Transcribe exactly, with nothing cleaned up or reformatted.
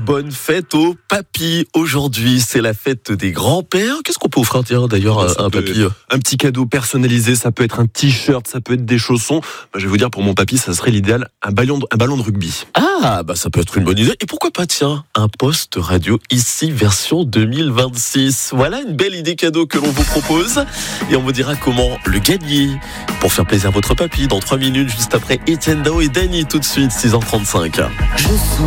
bonne fête aux papis. Aujourd'hui, c'est la fête des grands-pères. Qu'est-ce qu'on peut offrir d'ailleurs à un papy ? Un petit cadeau personnalisé, ça peut être un t-shirt, ça peut être des chaussons. Bah, je vais vous dire, pour mon papy, ça serait l'idéal, un ballon de, un ballon de rugby. Ah, bah ça peut être une bonne idée. Et pourquoi pas, tiens, un poste radio ici, version deux mille vingt-six. Voilà une belle idée cadeau que l'on vous propose. Et on vous dira comment le gagner. Pour faire plaisir à votre papy, dans trois minutes, juste après Etienne Dao et Dany, tout de suite, six heures trente-cinq. Je sens